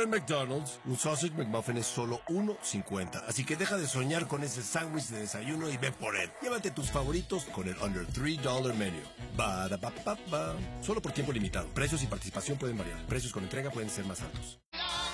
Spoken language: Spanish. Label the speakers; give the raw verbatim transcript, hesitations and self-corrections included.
Speaker 1: en McDonald's, un Sausage McMuffin es solo uno cincuenta. Así que deja de soñar con ese sándwich de desayuno y ve por él. Llévate tus favoritos con el Under tres dólares Menu. Ba-da-ba-ba-ba. Solo por tiempo limitado. Precios y participación pueden variar. Precios con entrega pueden ser más altos.